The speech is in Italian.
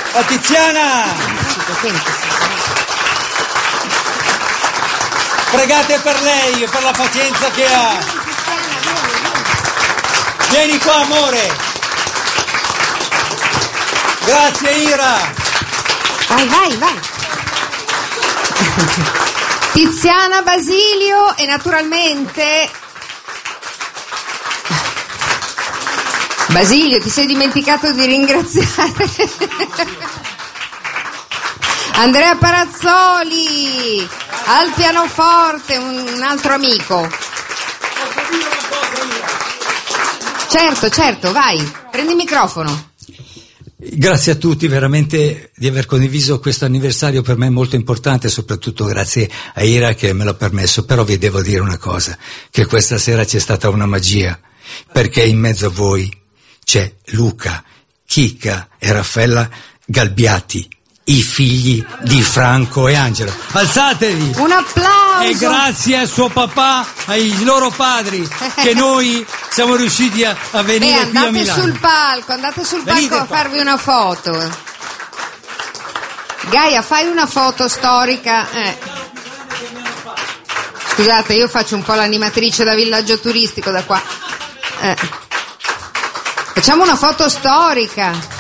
A Tiziana! Pregate per lei e per la pazienza che ha. Vieni qua, amore. Grazie, Ira. Vai. Tiziana, Basilio e naturalmente... Basilio, ti sei dimenticato di ringraziare Andrea Parazzoli al pianoforte, un altro amico. Certo, vai, prendi il microfono. Grazie a tutti veramente di aver condiviso questo anniversario, per me molto importante, soprattutto grazie a Ira che me l'ha permesso. Però vi devo dire una cosa, che questa sera c'è stata una magia, perché in mezzo a voi c'è Luca, Chicca e Raffaella Galbiati, i figli di Franco e Angelo. Alzatevi! Un applauso! E grazie a suo papà, ai loro padri, che noi siamo riusciti a venire qui a Milano. Andate sul palco a farvi una foto. Gaia, fai una foto storica. Scusate, io faccio un po' l'animatrice da villaggio turistico da qua. Facciamo una foto storica.